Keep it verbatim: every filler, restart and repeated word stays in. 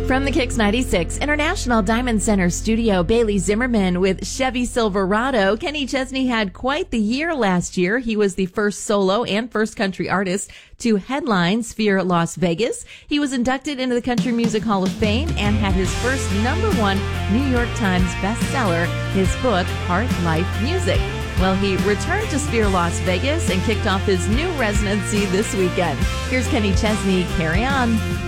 From the Kicks ninety-six International Diamond Center studio, Bailey Zimmerman with Chevy Silverado. Kenny Chesney had quite the year last year. He was the first solo and first country artist to headline Sphere Las Vegas. He was inducted into the Country Music Hall of Fame and had his first number one New York Times bestseller, his book, Heart Life Music. Well, he returned to Sphere Las Vegas and kicked off his new residency this weekend. Here's Kenny Chesney. Carry on.